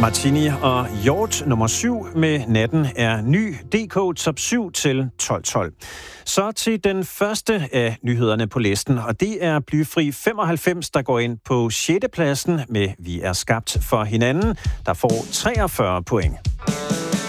Martini og Hjort nummer 7 med Natten er ny. DK top 7 til 12.12. Så til den første af nyhederne på listen, og det er Blyfri 95, der går ind på 6. pladsen med Vi er skabt for hinanden, der får 43 point.